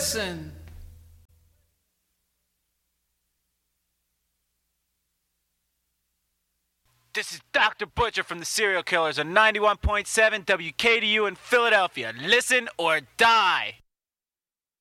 listen. This is Dr. Butcher from the Serial Killers on 91.7 WKDU in Philadelphia. Listen or die.